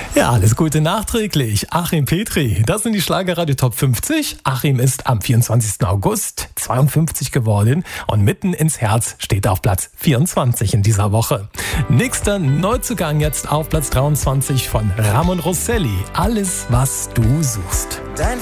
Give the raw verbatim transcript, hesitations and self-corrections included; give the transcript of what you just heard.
Ja, alles Gute nachträglich. Achim Petri, das sind die Schlagerradio Top fünfzig. Achim ist am vierundzwanzigsten August zweiundfünfzig geworden und mitten ins Herz steht er auf Platz vierundzwanzig in dieser Woche. Nächster Neuzugang jetzt auf Platz dreiundzwanzig von Ramon Rosselli. Alles, was du suchst. Dein